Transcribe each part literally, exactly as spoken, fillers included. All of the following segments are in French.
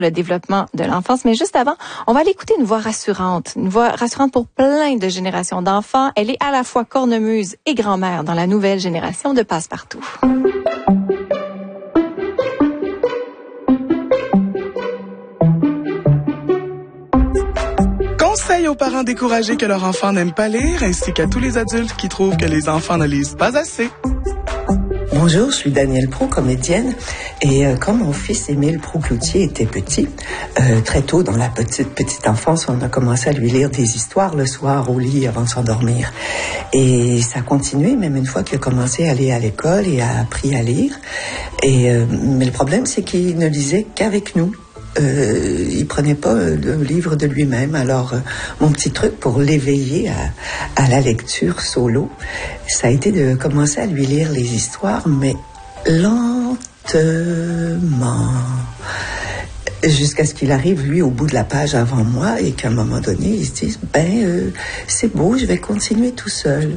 le développement de l'enfance. Mais juste avant, on va aller écouter une voix rassurante, une voix rassurante pour plein de générations d'enfants. Elle est à la fois cornemuse et grand-mère dans la nouvelle génération de Passe-Partout. Conseil aux parents découragés que leur enfant n'aime pas lire, ainsi qu'à tous les adultes qui trouvent que les enfants ne lisent pas assez. Bonjour, je suis Danielle Proulx, comédienne. Et euh, quand mon fils Émile Proulx-Cloutier était petit, euh, très tôt dans la petite petite enfance, on a commencé à lui lire des histoires le soir au lit avant de s'endormir. Et ça a continué, même une fois qu'il a commencé à aller à l'école et a appris à lire. Et euh, mais le problème, c'est qu'il ne lisait qu'avec nous. Euh, il prenait pas le livre de lui-même. Alors, euh, mon petit truc pour l'éveiller à, à la lecture solo, ça a été de commencer à lui lire les histoires, mais lentement, jusqu'à ce qu'il arrive, lui, au bout de la page avant moi, et qu'à un moment donné, il se dise, ben, euh, c'est beau, je vais continuer tout seul.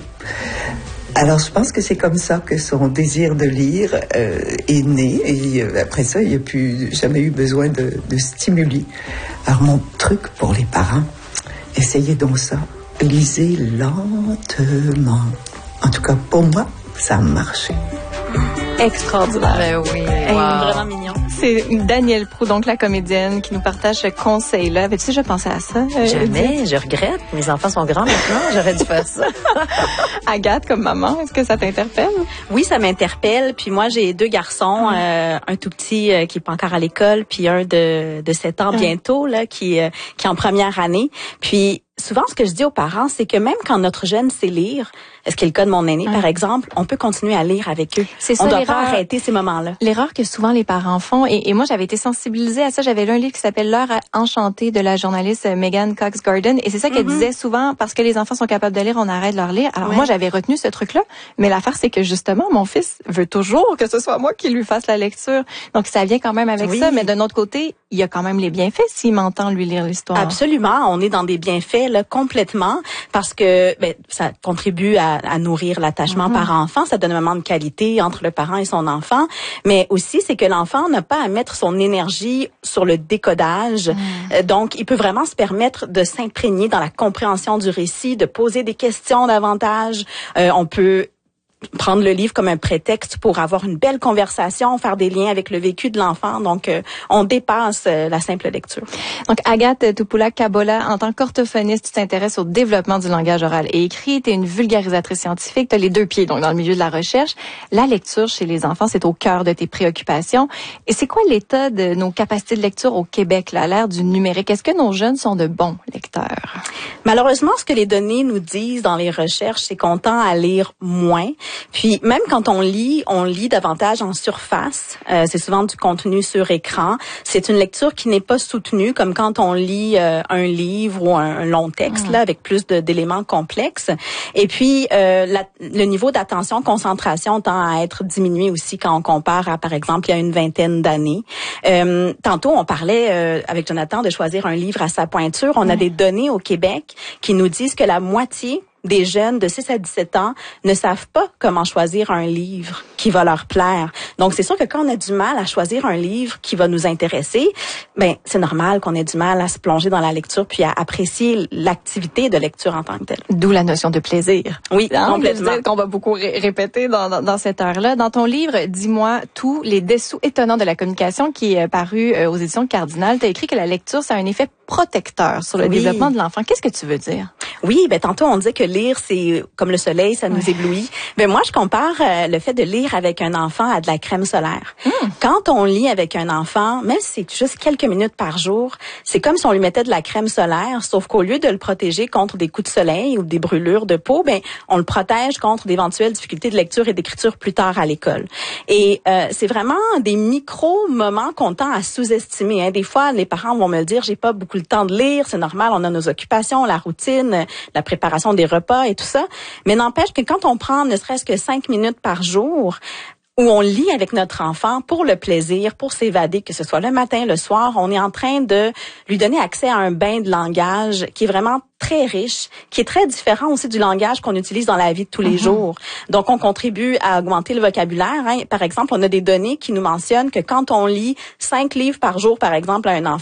Alors, je pense que c'est comme ça que son désir de lire euh, est né. Et euh, après ça, il n'y a plus jamais eu besoin de, de stimuli. Alors, mon truc pour les parents, essayez donc ça. Lisez lentement. En tout cas, pour moi, ça a marché. Extraordinaire. Ben oui, Hey, wow. vraiment mignon. C'est Danielle Proulx, donc la comédienne, qui nous partage ce conseil-là. Avais-tu déjà pensé à ça? Euh, Jamais, Edith? je regrette. Mes enfants sont grands maintenant, j'aurais dû faire ça. Agathe, comme maman, est-ce que ça t'interpelle? Oui, ça m'interpelle. Puis moi, j'ai deux garçons, euh, un tout petit euh, qui est pas encore à l'école, puis un de de sept ans bientôt là, qui euh, qui est en première année. Puis souvent, ce que je dis aux parents, c'est que même quand notre jeune sait lire, ce qui est le cas de mon aîné, hum. par exemple, on peut continuer à lire avec eux. C'est ça, on doit l'erreur. pas arrêter ces moments-là. L'erreur que souvent les parents font, et, et moi j'avais été sensibilisée à ça, j'avais lu un livre qui s'appelle L'heure enchantée de la journaliste Megan Cox-Gordon, et c'est ça qu'elle Mm-hmm. disait souvent, parce que les enfants sont capables de lire, on arrête de leur lire. Alors Ouais. moi j'avais retenu ce truc-là, mais l'affaire c'est que justement mon fils veut toujours que ce soit moi qui lui fasse la lecture, donc ça vient quand même avec Oui. ça, mais d'un autre côté, il y a quand même les bienfaits s'il m'entend lui lire l'histoire. Absolument, on est dans des bienfaits là complètement parce que ben ça contribue à, à nourrir l'attachement Mm-hmm. parent-enfant, ça donne un moment de qualité entre le parent et son enfant, mais aussi c'est que l'enfant n'a pas à mettre son énergie sur le décodage. Mm. Euh, donc il peut vraiment se permettre de s'imprégner dans la compréhension du récit, de poser des questions davantage. Euh, on peut prendre le livre comme un prétexte pour avoir une belle conversation, faire des liens avec le vécu de l'enfant. Donc, euh, on dépasse euh, la simple lecture. Donc, Agathe Topoula-Kabola, en tant qu'orthophoniste, tu t'intéresses au développement du langage oral et écrit. Tu es une vulgarisatrice scientifique. Tu as les deux pieds, donc, dans le milieu de la recherche. La lecture chez les enfants, c'est au cœur de tes préoccupations. Et c'est quoi l'état de nos capacités de lecture au Québec, là, à l'ère du numérique? Est-ce que nos jeunes sont de bons lecteurs? Malheureusement, ce que les données nous disent dans les recherches, c'est qu'on tend à lire moins. Puis, même quand on lit, on lit davantage en surface. Euh, c'est souvent du contenu sur écran. C'est une lecture qui n'est pas soutenue, comme quand on lit euh, un livre ou un, un long texte, mmh. là, avec plus de, d'éléments complexes. Et puis, euh, la, le niveau d'attention, concentration tend à être diminué aussi quand on compare à, par exemple, il y a une vingtaine d'années. Euh, tantôt, on parlait euh, avec Jonathan de choisir un livre à sa pointure. On mmh. a des données au Québec qui nous disent que la moitié des jeunes de six à dix-sept ans ne savent pas comment choisir un livre qui va leur plaire. Donc, c'est sûr que quand on a du mal à choisir un livre qui va nous intéresser, ben c'est normal qu'on ait du mal à se plonger dans la lecture puis à apprécier l'activité de lecture en tant que telle. D'où la notion de plaisir. Oui, hein, complètement. Qu'on va beaucoup ré- répéter dans, dans, dans cette heure-là. Dans ton livre, Dis-moi tout, les dessous étonnants de la communication, qui est paru euh, aux éditions Cardinal, tu as écrit que la lecture, ça a un effet protecteur sur le oui. développement de l'enfant. Qu'est-ce que tu veux dire? Oui, ben tantôt on disait que lire c'est comme le soleil, ça nous ouais. éblouit. Ben moi je compare euh, le fait de lire avec un enfant à de la crème solaire. Mm. Quand on lit avec un enfant, même si c'est juste quelques minutes par jour, c'est comme si on lui mettait de la crème solaire, sauf qu'au lieu de le protéger contre des coups de soleil ou des brûlures de peau, ben on le protège contre d'éventuelles difficultés de lecture et d'écriture plus tard à l'école. Et euh, c'est vraiment des micro moments qu'on tend à sous-estimer. Hein. Des fois, les parents vont me le dire, j'ai pas beaucoup le temps de lire, c'est normal, on a nos occupations, la routine, la préparation des repas et tout ça. Mais n'empêche que quand on prend ne serait-ce que cinq minutes par jour, où on lit avec notre enfant pour le plaisir, pour s'évader, que ce soit le matin, le soir, on est en train de lui donner accès à un bain de langage qui est vraiment très riche, qui est très différent aussi du langage qu'on utilise dans la vie de tous les mm-hmm. jours. Donc, on contribue à augmenter le vocabulaire. Hein. Par exemple, on a des données qui nous mentionnent que quand on lit cinq livres par jour, par exemple, à un enfant,